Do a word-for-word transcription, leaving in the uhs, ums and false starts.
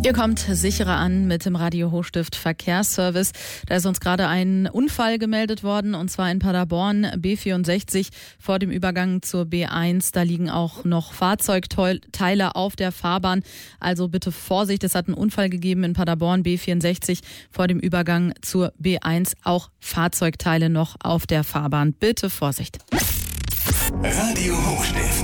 Ihr kommt sicherer an mit dem Radio Hochstift Verkehrsservice. Da ist uns gerade ein Unfall gemeldet worden, und zwar in Paderborn, B vierundsechzig vor dem Übergang zur B eins. Da liegen auch noch Fahrzeugteile auf der Fahrbahn. Also bitte Vorsicht, es hat einen Unfall gegeben in Paderborn, B vierundsechzig vor dem Übergang zur B eins. Auch Fahrzeugteile noch auf der Fahrbahn. Bitte Vorsicht. Radio Hochstift.